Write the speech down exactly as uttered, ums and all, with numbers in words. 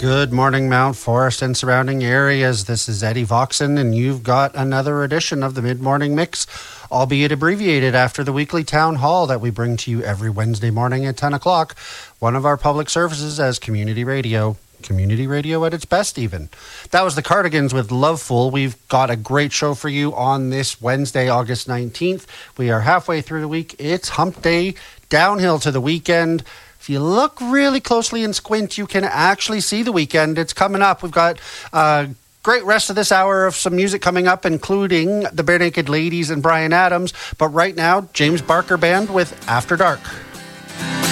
Good morning, Mount Forest and surrounding areas. This is Eddie Voxon, and you've got another edition of the Mid-Morning Mix, albeit abbreviated after the weekly town hall that we bring to you every Wednesday morning at ten o'clock. One of our public services as community radio. Community radio at its best, even. That was the Cardigans with Loveful. We've got a great show for you on this Wednesday, August nineteenth. We are halfway through the week. It's hump day, downhill to the weekend. If you look really closely and squint, you can actually see the weekend. It's coming up. We've got a great rest of this hour of some music coming up, including the Bare Naked Ladies and Bryan Adams. But right now, James Barker Band with After Dark.